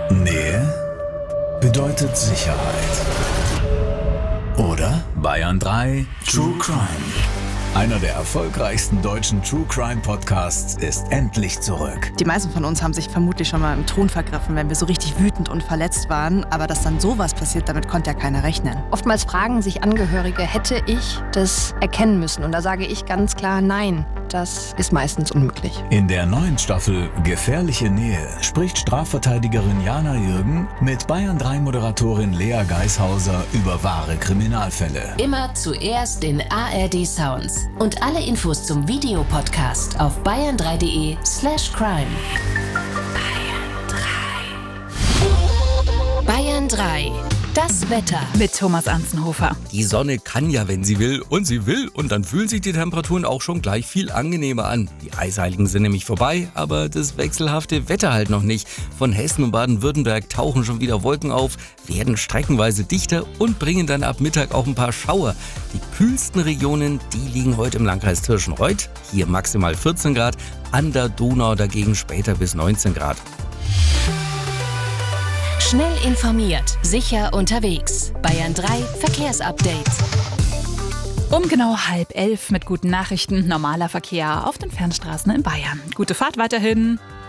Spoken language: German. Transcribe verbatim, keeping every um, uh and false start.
Nähe bedeutet Sicherheit. Oder? Bayern drei True Crime. Einer der erfolgreichsten deutschen True Crime Podcasts ist endlich zurück. Die meisten von uns haben sich vermutlich schon mal im Ton vergriffen, wenn wir so richtig wütend und verletzt waren. Aber dass dann sowas passiert, damit konnte ja keiner rechnen. Oftmals fragen sich Angehörige, hätte ich das erkennen müssen? Und da sage ich ganz klar, nein, das ist meistens unmöglich. In der neuen Staffel Gefährliche Nähe spricht Strafverteidigerin Jana Jürgen mit Bayern drei Moderatorin Lea Geishauser über wahre Kriminalfälle. Immer zuerst in A R D Sounds. Und alle Infos zum Videopodcast auf bayern drei punkt de slash crime. Bayern drei. Bayern drei. Das Wetter. Mit Thomas Anzenhofer. Die Sonne kann ja, wenn sie will, und sie will. Und dann fühlen sich die Temperaturen auch schon gleich viel angenehmer an. Die Eisheiligen sind nämlich vorbei, aber das wechselhafte Wetter halt noch nicht. Von Hessen und Baden-Württemberg tauchen schon wieder Wolken auf, werden streckenweise dichter und bringen dann ab Mittag auch ein paar Schauer. Die kühlsten Regionen, die liegen heute im Landkreis Tirschenreuth. Hier maximal vierzehn Grad, an der Donau dagegen später bis neunzehn Grad. Schnell informiert, sicher unterwegs. Bayern drei Verkehrsupdate. Um genau halb elf mit guten Nachrichten, normaler Verkehr auf den Fernstraßen in Bayern. Gute Fahrt weiterhin.